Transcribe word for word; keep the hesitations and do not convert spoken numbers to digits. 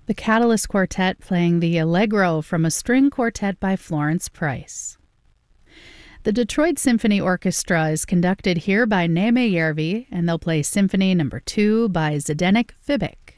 The Catalyst Quartet playing the Allegro from a string quartet by Florence Price. The Detroit Symphony Orchestra is conducted here by Neeme Järvi, and they'll play Symphony Number two by Zdeněk Fibik.